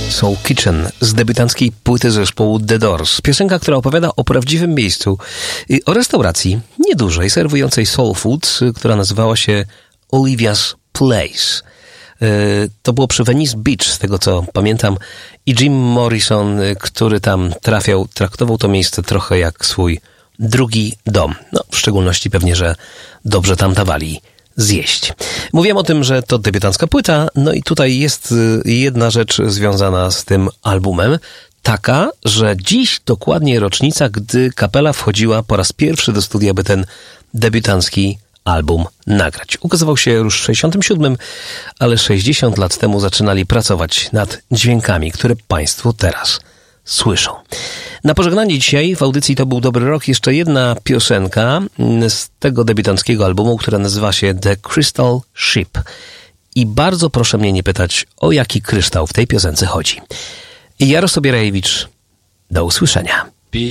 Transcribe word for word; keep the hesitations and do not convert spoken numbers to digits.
Soul Kitchen z debiutanckiej płyty zespołu The Doors. Piosenka, która opowiada o prawdziwym miejscu, o restauracji niedużej, serwującej soul food, która nazywała się Olivia's Place. To było przy Venice Beach, z tego co pamiętam, i Jim Morrison, który tam trafiał, traktował to miejsce trochę jak swój drugi dom. No, w szczególności pewnie, że dobrze tam dawali zjeść. Mówiłem o tym, że to debiutancka płyta, no i tutaj jest jedna rzecz związana z tym albumem, taka, że dziś dokładnie rocznica, gdy kapela wchodziła po raz pierwszy do studia, by ten debiutancki album nagrać. Ukazywał się już w sześćdziesiątym siódmym, ale sześćdziesiąt lat temu zaczynali pracować nad dźwiękami, które Państwo teraz słyszą. Na pożegnanie dzisiaj w audycji To był dobry rok jeszcze jedna piosenka z tego debiutanckiego albumu, która nazywa się The Crystal Ship. I bardzo proszę mnie nie pytać, o jaki kryształ w tej piosence chodzi. Jarosław Bierajewicz, do usłyszenia.